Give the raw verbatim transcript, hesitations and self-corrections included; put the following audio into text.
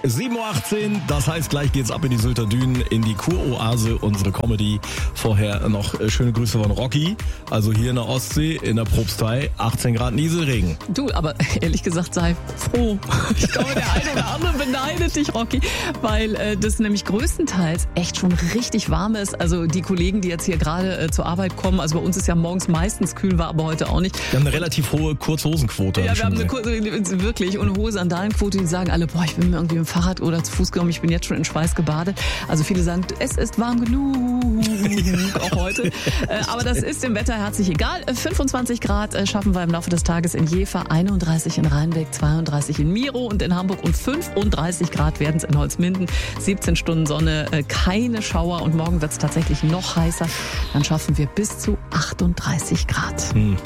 sieben Uhr achtzehn, das heißt, gleich geht's ab in die Sylter Dünen, in die Kuroase, unsere Comedy. Vorher noch schöne Grüße von Rocky, also hier in der Ostsee, in der Propstei, achtzehn Grad Nieselregen. Du, aber ehrlich gesagt, sei froh. Ich glaube, der eine oder andere beneidet dich, Rocky, weil äh, das nämlich größtenteils echt schon richtig warm ist. Also die Kollegen, die jetzt hier gerade äh, zur Arbeit kommen, also bei uns ist ja morgens meistens kühl, war aber heute auch nicht. Wir haben eine relativ hohe Kurzhosenquote. Ja, wir haben eine kurze, wirklich, und eine hohe Sandalenquote, die sagen alle, boah, ich bin mir irgendwie mit dem Fahrrad oder zu Fuß gekommen, ich bin jetzt schon in Schweiß gebadet. Also viele sagen, es ist warm genug, auch heute. Aber das ist dem Wetter herzlich egal. fünfundzwanzig Grad schaffen wir im Laufe des Tages in Jever, einunddreißig in Rheinbeck, zweiunddreißig in Miro und in Hamburg und fünfunddreißig Grad werden es in Holzminden. siebzehn Stunden Sonne, keine Schauer und morgen wird es tatsächlich noch heißer. Dann schaffen wir bis zu achtunddreißig Grad. Hm.